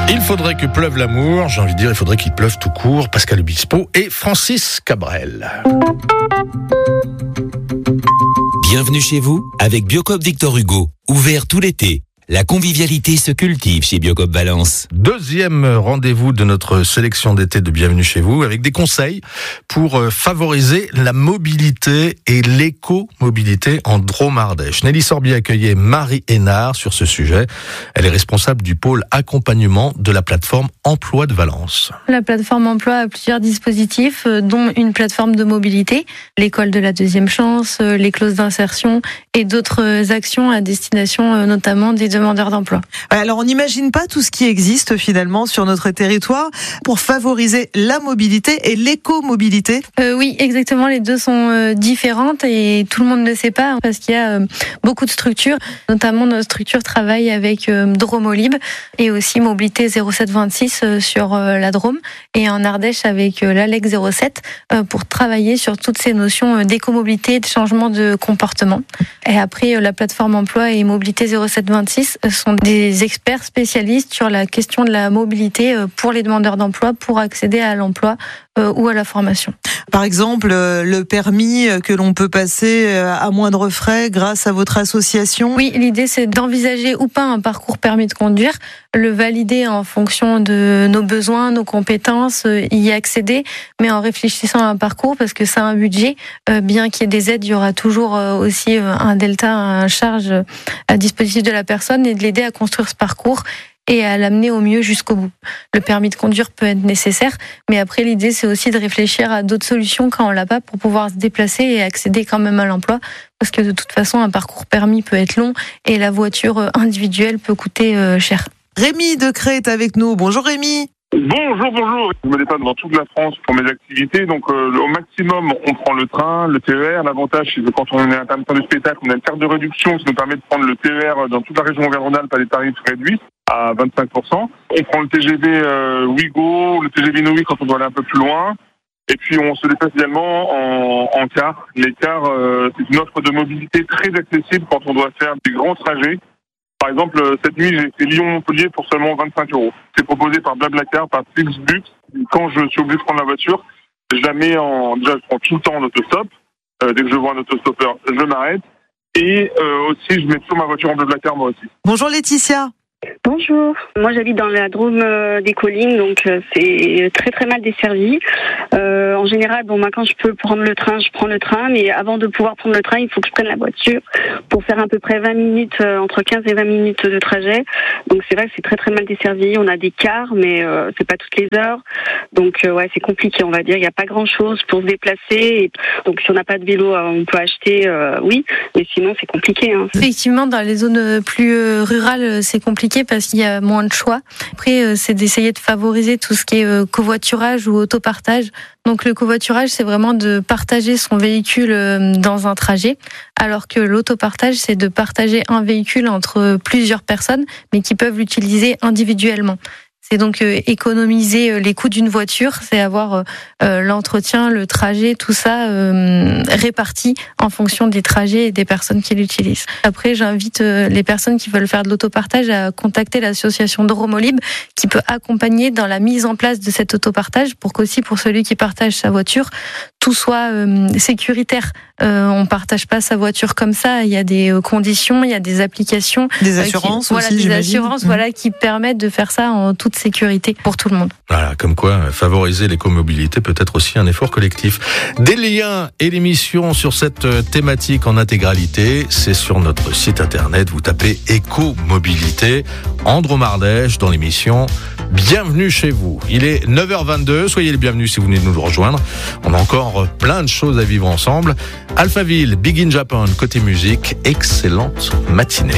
Il faudrait que pleuve l'amour, j'ai envie de dire, il faudrait qu'il pleuve tout court. Pascal Obispo et Francis Cabrel. Bienvenue chez vous avec Biocoop Victor Hugo, ouvert tout l'été. La convivialité se cultive chez Biocoop Valence. Deuxième rendez-vous de notre sélection d'été de Bienvenue chez vous, avec des conseils pour favoriser la mobilité et l'éco-mobilité en Drôme-Ardèche. Nelly Sorbier accueillait Marie Hénard sur ce sujet. Elle est responsable du pôle accompagnement de la plateforme Emploi de Valence. La plateforme Emploi a plusieurs dispositifs, dont une plateforme de mobilité, l'école de la deuxième chance, les clauses d'insertion et d'autres actions à destination notamment des demandeurs d'emploi. Alors on n'imagine pas tout ce qui existe finalement sur notre territoire pour favoriser la mobilité et l'éco-mobilité. Oui, exactement, les deux sont différentes et tout le monde ne le sait pas parce qu'il y a beaucoup de structures, notamment notre structure travaille avec Dromolib et aussi Mobilité 0726 sur la Drôme et en Ardèche avec l'ALEC 07 pour travailler sur toutes ces notions d'éco-mobilité et de changement de comportement. Et après, la plateforme Emploi et Mobilité 0726 sont des experts spécialistes sur la question de la mobilité pour les demandeurs d'emploi pour accéder à l'emploi ou à la formation. Par exemple, le permis que l'on peut passer à moindre frais grâce à votre association. Oui, l'idée c'est d'envisager ou pas un parcours permis de conduire, le valider en fonction de nos besoins, nos compétences, y accéder, mais en réfléchissant à un parcours parce que c'est un budget. Bien qu'il y ait des aides, il y aura toujours aussi un delta, un charge à disposition de la personne et de l'aider à construire ce parcours et à l'amener au mieux jusqu'au bout. Le permis de conduire peut être nécessaire, mais après l'idée c'est aussi de réfléchir à d'autres solutions quand on l'a pas pour pouvoir se déplacer et accéder quand même à l'emploi, parce que de toute façon un parcours permis peut être long et la voiture individuelle peut coûter cher. Rémi Decret est avec nous. Bonjour Rémi. Bonjour. Je me déplace dans toute la France pour mes activités. Donc, au maximum, on prend le train, le TER. L'avantage, c'est que quand on est intermittent du spectacle, on a une carte de réduction qui nous permet de prendre le TER dans toute la région Auvergne-Rhône-Alpes à des tarifs réduits à 25%. On prend le TGV Ouigo, le TGV Noui quand on doit aller un peu plus loin. Et puis, on se déplace également en car. Les cars, c'est une offre de mobilité très accessible quand on doit faire des grands trajets. Par exemple, cette nuit, j'ai fait Lyon-Montpellier pour seulement 25 €. C'est proposé par Blablacar, par Flixbus. Quand je suis obligé de prendre la voiture, je la mets déjà, je prends tout le temps en autostop. Dès que je vois un autostoppeur, je m'arrête. Et aussi, je mets toujours ma voiture en Blablacar, moi aussi. Bonjour Laetitia. Bonjour, moi j'habite dans la Drôme des Collines, donc c'est très très mal desservi. En général, moi quand je peux prendre le train, je prends le train, mais avant de pouvoir prendre le train, il faut que je prenne la voiture pour faire à peu près 20 minutes, entre 15 et 20 minutes de trajet. Donc c'est vrai que c'est très très mal desservi. On a des cars, mais c'est pas toutes les heures. Donc c'est compliqué, on va dire. Il n'y a pas grand chose pour se déplacer. Et donc si on n'a pas de vélo, on peut acheter, oui, mais sinon c'est compliqué. Effectivement, dans les zones plus rurales, c'est compliqué parce qu'il y a moins de choix. Après, c'est d'essayer de favoriser tout ce qui est covoiturage ou autopartage. Donc le covoiturage, c'est vraiment de partager son véhicule dans un trajet, alors que l'autopartage, c'est de partager un véhicule entre plusieurs personnes, mais qui peuvent l'utiliser individuellement. C'est donc économiser les coûts d'une voiture, c'est avoir l'entretien, le trajet, tout ça réparti en fonction des trajets et des personnes qui l'utilisent. Après, j'invite les personnes qui veulent faire de l'autopartage à contacter l'association Dromolib qui peut accompagner dans la mise en place de cet autopartage pour qu'aussi pour celui qui partage sa voiture, tout soit sécuritaire. On partage pas sa voiture comme ça. Il y a des conditions, il y a des applications, des assurances aussi, des j'imagine. assurances, qui permettent de faire ça en toute sécurité pour tout le monde. Voilà, comme quoi favoriser l'écomobilité peut être aussi un effort collectif. Des liens et l'émission sur cette thématique en intégralité, c'est sur notre site internet. Vous tapez écomobilité en Drôme-Ardèche dans l'émission Bienvenue chez vous. Il est 9h22, soyez les bienvenus si vous venez de nous rejoindre. On a encore plein de choses à vivre ensemble. Alphaville, Big in Japan, côté musique, excellente matinée.